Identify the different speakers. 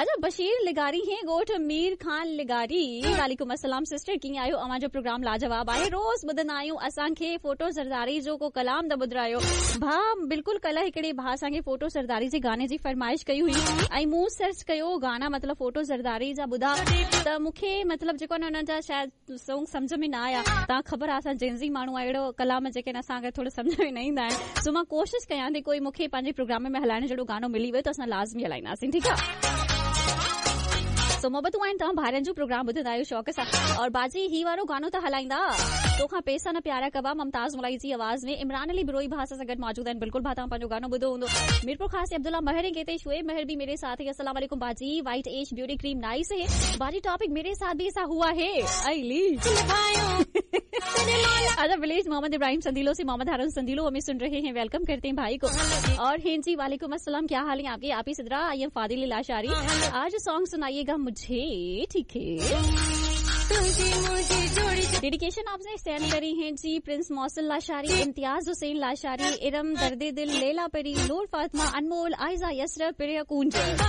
Speaker 1: अच्छा बशीर लिगारी हैं गोठ मीर खान लिगारी वालेकुम अस्सलाम सिस्टर कीअं आहियो अवां जो प्रोग्राम लाजवाब आहे रोज़ ॿुधंदा आहियूं असांखे फोटो सरदारी जो को कलाम त ॿुधायो भाउ बिल्कुल कल्ह हिकिड़े भाउ असांखे फोटो सरदारी जे गाने जी फरमाइश कई हुई ऐं मूं सर्च कयो गाना मतलब फोटो सरदारी जा ॿुधा त मूंखे मतलब जेको न हुननि जा शायदि सॉन्ग सम्झ में न आया तव्हां ख़बर आहे असां जेंज़ी माण्हू अहिड़ो कलाम जेके असांखे थोरो सम्झ में न ईंदा आहिनि सो मां कोशिशि कयां थी कोई मूंखे पंहिंजे प्रोग्राम में हलाइण जहिड़ो गानो मिली वियो त असां लाज़मी हलाईंदासीं ठीकु आहे सो मोहबतूं आहिनि तव्हां भाइरनि जो प्रोग्राम ॿुधंदा आहियो शौक़ सां और बाजी ही वारो गानो त हलाईंदा तोखां पैसा न प्यारा कबा मुमताज मुलाई जी आवाज़ में इमरान अली बिरोई भाउ सां गॾु मौजूद आहिनि बिल्कुल भाउ तव्हां पंहिंजो गानो ॿुधो हूंदो मीरपुर ख़ास अब्दुल्ला महर कहते शुएब महर भी मेरे साथ है अस्सलाम वालेकुम बाजी white age beauty cream nice है बाजी टॉपिक मेरे साथ भी ऐसा हुआ है अली अच्छा विलेज मोहम्मद इब्राहिम संदीलो से मोहम्मद हारून संदीलो हमें सुन रहे हैं वेलकम करते हैं भाई को और हिंजी वालेकुम अस्सलाम क्या हाल है आपके आप ही Sidra I am Fadil Lashari Aaj song सुनाइएगा मुझे ठीक है डेडिकेशन आपने सेंड करी है जी प्रिंस मौसल लाशारी इम्तियाज हुसैन लाशारी इरम दर्दे दिल लैला परी नूर फातिमा अनमोल आयजा यसरा प्रिया कुंज